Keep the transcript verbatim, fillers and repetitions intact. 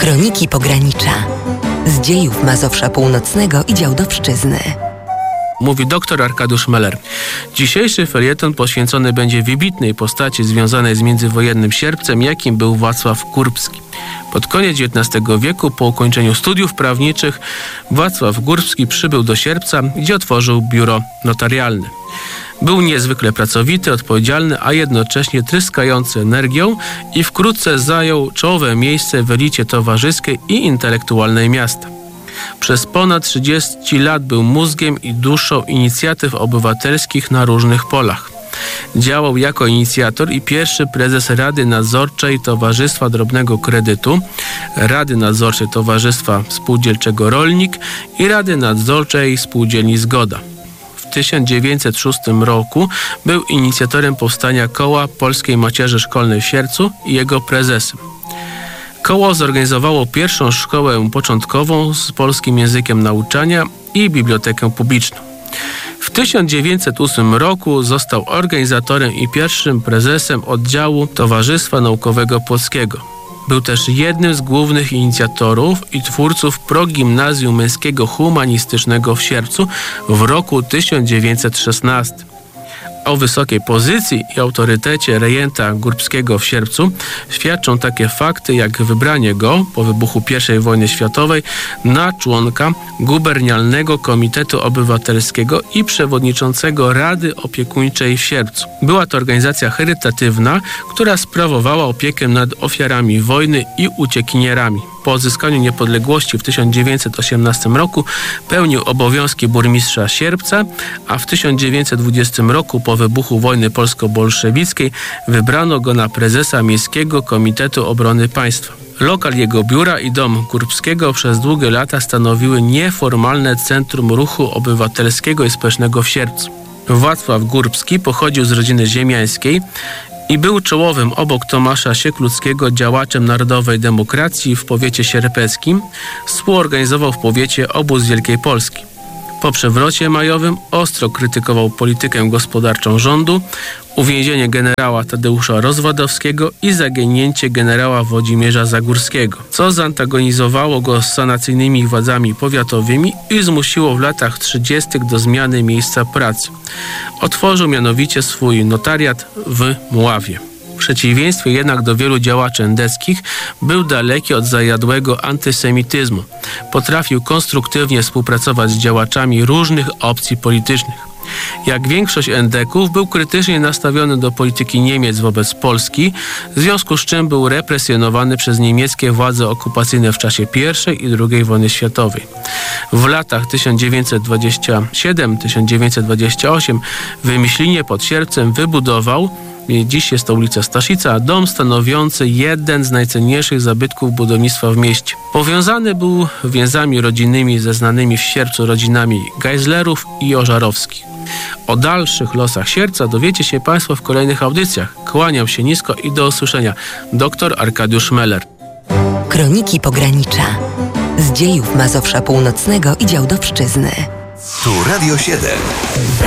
Kroniki Pogranicza. Z dziejów Mazowsza Północnego i Działdowszczyzny. Mówi doktor Arkadiusz Meller. Dzisiejszy felieton poświęcony będzie wybitnej postaci związanej z międzywojennym Sierpcem, jakim był Wacław Górbski. Pod koniec dziewiętnastego wieku, po ukończeniu studiów prawniczych, Wacław Górbski przybył do Sierpca, gdzie otworzył biuro notarialne. Był niezwykle pracowity, odpowiedzialny, a jednocześnie tryskający energią i wkrótce zajął czołowe miejsce w elicie towarzyskiej i intelektualnej miasta. Przez ponad trzydzieści lat był mózgiem i duszą inicjatyw obywatelskich na różnych polach. Działał jako inicjator i pierwszy prezes Rady Nadzorczej Towarzystwa Drobnego Kredytu, Rady Nadzorczej Towarzystwa Spółdzielczego Rolnik i Rady Nadzorczej Spółdzielni Zgoda. W tysiąc dziewięćset szóstym roku był inicjatorem powstania Koła Polskiej Macierzy Szkolnej w Sierpcu i jego prezesem. Koło zorganizowało pierwszą szkołę początkową z polskim językiem nauczania i bibliotekę publiczną. W tysiąc dziewięćset ósmym roku został organizatorem i pierwszym prezesem oddziału Towarzystwa Naukowego Polskiego. Był też jednym z głównych inicjatorów i twórców progimnazjum męskiego humanistycznego w Sierpcu w roku tysiąc dziewięćset szesnastym. O wysokiej pozycji i autorytecie rejenta Górbskiego w Sierpcu świadczą takie fakty jak wybranie go po wybuchu pierwszej wojny światowej na członka gubernialnego komitetu obywatelskiego i przewodniczącego Rady Opiekuńczej w Sierpcu. Była to organizacja charytatywna, która sprawowała opiekę nad ofiarami wojny i uciekinierami. Po odzyskaniu niepodległości w tysiąc dziewięćset osiemnastym roku pełnił obowiązki burmistrza Sierpca, a w tysiąc dziewięćset dwudziestym roku po wybuchu wojny polsko-bolszewickiej wybrano go na prezesa Miejskiego Komitetu Obrony Państwa. Lokal jego biura i dom Górbskiego przez długie lata stanowiły nieformalne centrum ruchu obywatelskiego i społecznego w Sierpcu. Wacław Górbski pochodził z rodziny ziemiańskiej i był czołowym obok Tomasza Siekluckiego działaczem narodowej demokracji w powiecie sierpeckim. Współorganizował w powiecie obóz Wielkiej Polski. Po przewrocie majowym ostro krytykował politykę gospodarczą rządu, uwięzienie generała Tadeusza Rozwadowskiego i zaginięcie generała Włodzimierza Zagórskiego, co zantagonizowało go z sanacyjnymi władzami powiatowymi i zmusiło w latach trzydziestych do zmiany miejsca pracy. Otworzył mianowicie swój notariat w Mławie. W przeciwieństwie jednak do wielu działaczy endeckich był daleki od zajadłego antysemityzmu. Potrafił konstruktywnie współpracować z działaczami różnych opcji politycznych. Jak większość endeków był krytycznie nastawiony do polityki Niemiec wobec Polski, w związku z czym był represjonowany przez niemieckie władze okupacyjne w czasie pierwszej i drugiej wojny światowej. W latach tysiąc dziewięćset dwudziestym siódmym do tysiąc dziewięćset dwudziestego ósmego w Myślinie pod Sierpcem wybudował, dziś jest to ulica Staszica, dom stanowiący jeden z najcenniejszych zabytków budownictwa w mieście. Powiązany był więzami rodzinnymi ze znanymi w Sierpcu rodzinami Geislerów i Ożarowskich. O dalszych losach Sierpca dowiecie się Państwo w kolejnych audycjach. Kłaniam się nisko i do usłyszenia. Doktor Arkadiusz Meller. Kroniki Pogranicza. Z dziejów Mazowsza Północnego i Działdowszczyzny. Tu Radio siedem.